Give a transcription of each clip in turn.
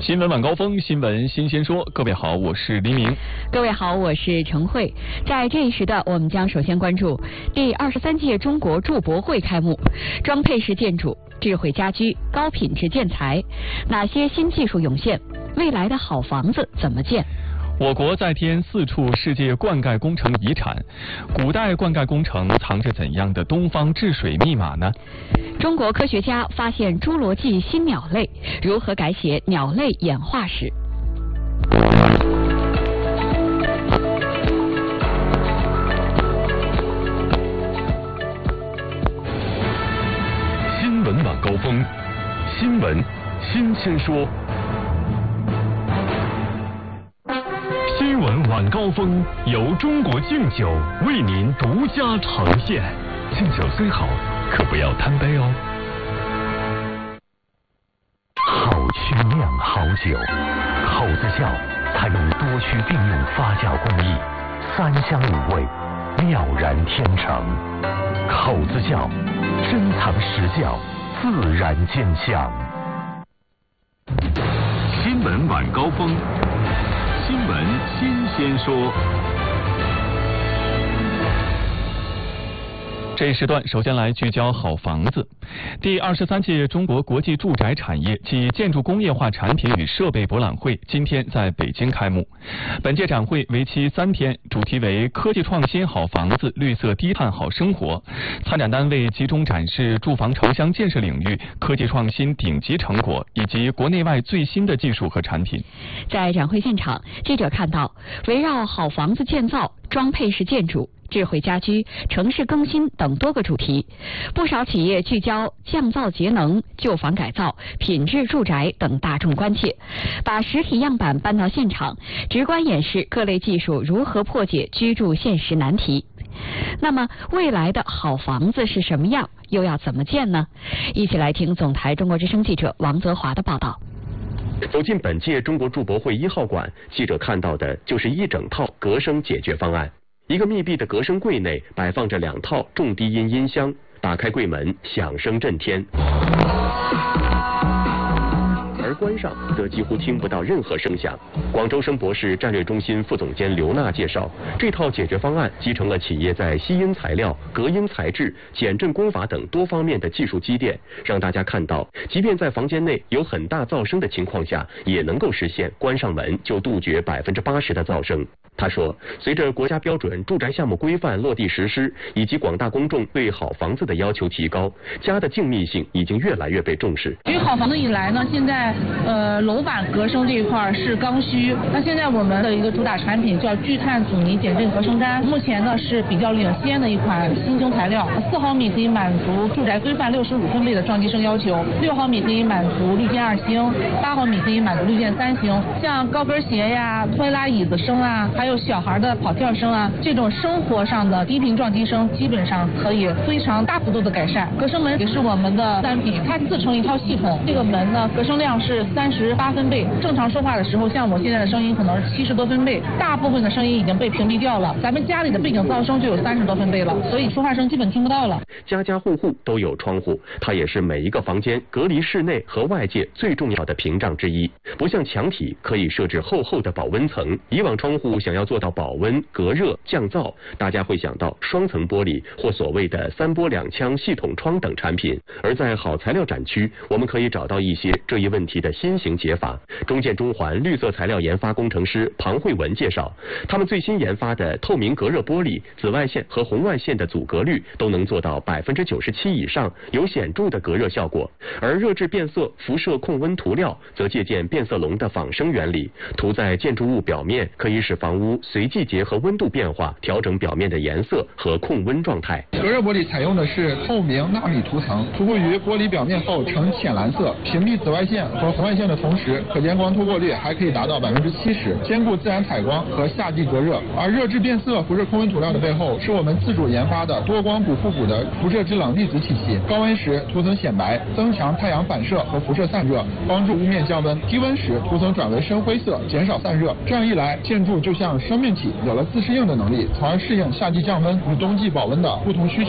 新闻晚高峰，新闻新鲜说。各位好，我是黎明。 各位好，我是程慧。在这一时段，我们将首先关注第23届中国筑博会开幕，装配式建筑、智慧家居、高品质建材，哪些新技术涌现？未来的好房子怎么建？ 我国再添4处世界灌溉工程遗产，古代灌溉工程藏着怎样的东方治水密码呢？ 中国科学家发现侏罗纪新鸟类，如何改写鸟类演化史？ 新闻晚高峰，新闻新鲜说。新闻晚高峰由中国敬酒为您独家呈现。敬酒虽好，可不要贪杯哦。好曲酿好酒，口子窖采用多区并用发酵工艺，3香5味，妙然天成。口子窖珍藏实窖，自然见香。新闻晚高峰，新闻新鲜说。 这一时段首先来聚焦好房子。第23届中国国际住宅产业暨建筑工业化产品与设备博览会今天在北京开幕。本届展会为期3天，主题为科技创新好房子，绿色低碳好生活。参展单位集中展示住房城乡建设领域科技创新顶级成果，以及国内外最新的技术和产品。 在展会现场，记者看到围绕好房子建造、装配式建筑、智慧家居、城市更新等多个主题，不少企业聚焦降噪节能、旧房改造、品质住宅等大众关切，把实体样板搬到现场，直观演示各类技术如何破解居住现实难题。那么，未来的好房子是什么样，又要怎么建呢？一起来听总台中国之声记者王泽华的报道。 走进本届中国筑博会1号馆，记者看到的就是一整套隔声解决方案。一个密闭的隔声柜内摆放着2套重低音音箱，打开柜门，响声震天，而关上则几乎听不到任何声响。广州声博士战略中心副总监刘娜介绍，这套解决方案集成了企业在吸音材料、隔音材质、减震工法等多方面的技术积淀，让大家看到，即便在房间内有很大噪声的情况下，也能够实现关上门就杜绝80%的噪声。他说，随着国家标准住宅项目规范落地实施，以及广大公众对好房子的要求提高，家的静谧性已经越来越被重视。 对于好房子以来呢，现在楼板隔声这一块是刚需。那现在我们的一个主打产品叫聚碳阻尼减震隔声毡，目前呢是比较领先的一款新型材料，4毫米可以满足住宅规范65分贝的撞击声要求，6毫米可以满足绿箭2星，8毫米可以满足绿箭3星。像高跟鞋呀、推拉椅子声啊，还有小孩的跑跳声啊，这种生活上的低频撞击声基本上可以非常大幅度的改善。隔声门也是我们的单品，它自成一套系统。这个门呢，隔声量是38分贝，正常说话的时候，像我现在的声音可能是70多分贝，大部分的声音已经被屏蔽掉了。咱们家里的背景噪声就有30多分贝了，所以说话声基本听不到了。 家家户户都有窗户，它也是每一个房间隔离室内和外界最重要的屏障之一。不像墙体可以设置厚厚的保温层，以往窗户想要做到保温、隔热、降噪，大家会想到双层玻璃或所谓的3波2腔系统窗等产品。而在好材料展区，我们可以找到一些这一问题的新型解法。中建中环绿色材料研发工程师庞慧文介绍，他们最新研发的透明隔热玻璃，紫外线和红外线的阻隔率都能做到97%以上，有显著的隔热效果。而热质变色辐射控温涂料则借鉴变色龙的仿生原理，涂在建筑物表面，可以使房屋随季节和温度变化，调整表面的颜色和控温状态。 隔热玻璃采用的是透明纳米涂层，涂布于玻璃表面后呈浅蓝色，屏蔽紫外线和红外线的同时，可见光透过率还可以达到70%，兼顾自然采光和夏季隔热。而热质变色辐射控温涂料的背后，是我们自主研发的多光谷复古的辐射制冷粒子体系，高温时涂层显白，增强太阳反射和辐射散热，帮助屋面降温；低温时涂层转为深灰色，减少散热。这样一来，建筑就像生命体，有了自适应的能力，从而适应夏季降温与冬季保温的不同需求。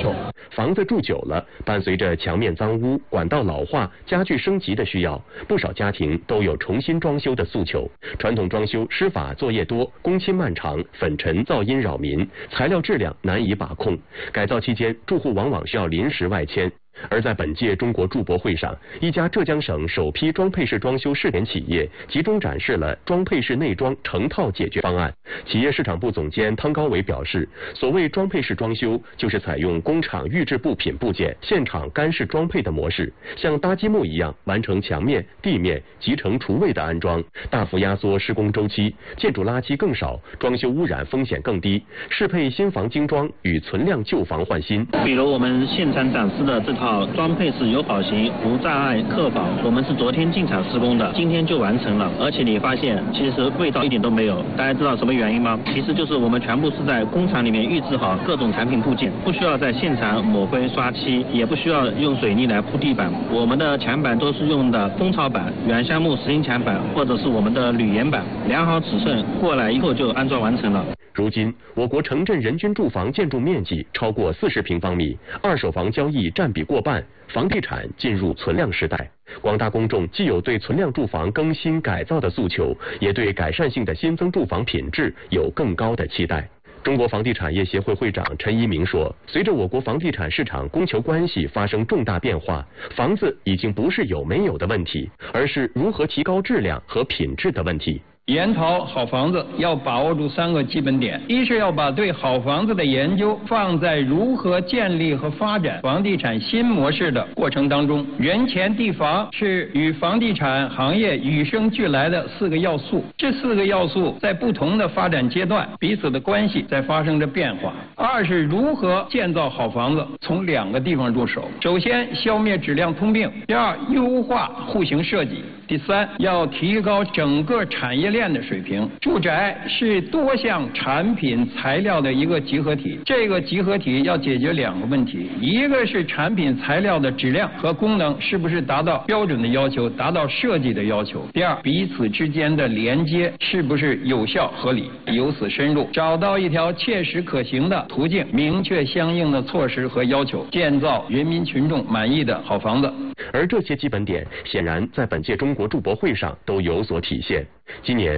房子住久了，伴随着墙面脏污、管道老化、家具升级的需要，不少家庭都有重新装修的诉求。传统装修施法作业多，工期漫长，粉尘噪音扰民，材料质量难以把控。改造期间，住户往往需要临时外迁。而在本届中国铸博会上，一家浙江省首批装配式装修试点企业集中展示了装配式内装成套解决方案。企业市场部总监汤高伟表示，所谓装配式装修，就是采用工厂预制部品部件现场干式装配的模式，像搭积木一样完成墙面、地面、集成厨卫的安装，大幅压缩施工周期，建筑垃圾更少，装修污染风险更低，适配新房精装与存量旧房换新。 比如我们现场展示的这套装配式友好型无障碍客房，我们是昨天进场施工的，今天就完成了。而且你发现其实味道一点都没有，大家知道什么原因吗？其实就是我们全部是在工厂里面预制好各种产品部件，不需要在现场抹灰刷漆，也不需要用水泥来铺地板。我们的墙板都是用的蜂巢板、原橡木实心墙板或者是我们的铝岩板，量好尺寸过来以后就安装完成了。 如今，我国城镇人均住房建筑面积超过40平方米，二手房交易占比过半，房地产进入存量时代。广大公众既有对存量住房更新改造的诉求，也对改善性的新增住房品质有更高的期待。中国房地产业协会会长陈一鸣说，随着我国房地产市场供求关系发生重大变化，房子已经不是有没有的问题，而是如何提高质量和品质的问题。 研讨好房子要把握住3个基本点：一是要把对好房子的研究放在如何建立和发展房地产新模式的过程当中，人钱地房是与房地产行业与生俱来的4个要素，这4个要素在不同的发展阶段彼此的关系在发生着变化。二是如何建造好房子，从2个地方入手：首先消灭质量通病，第二优化户型设计，第三要提高整个产业链的水平。住宅是多项产品材料的一个集合体，这个集合体要解决2个问题：一个是产品材料的质量和功能是不是达到标准的要求，达到设计的要求；第二，彼此之间的连接是不是有效合理。由此深入，找到一条切实可行的途径，明确相应的措施和要求，建造人民群众满意的好房子。 而这些基本点显然在本届中国铸博会上都有所体现。今年